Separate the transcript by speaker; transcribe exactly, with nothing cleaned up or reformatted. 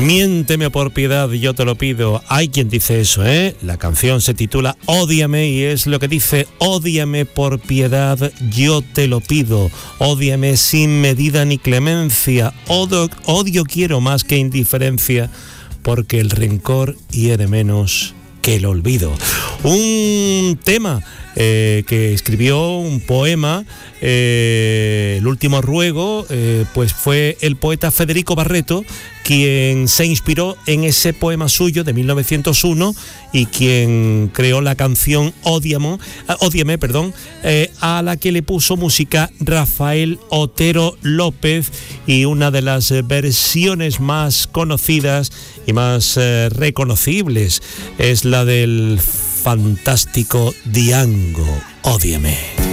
Speaker 1: Miénteme por piedad, yo te lo pido. Hay quien dice eso, ¿eh? La canción se titula Ódiame y es lo que dice: ódiame por piedad, yo te lo pido. Ódiame sin medida ni clemencia. Odio, odio quiero más que indiferencia, porque el rencor hiere menos que el olvido. Un tema eh, que escribió, un poema, eh, El último ruego, eh, pues fue el poeta Federico Barreto quien se inspiró en ese poema suyo de mil novecientos uno y quien creó la canción Ódiame, Ódiame, perdón, eh, a la que le puso música Rafael Otero López, y una de las versiones más conocidas y más eh, reconocibles es la del fantástico Diango, Ódiame.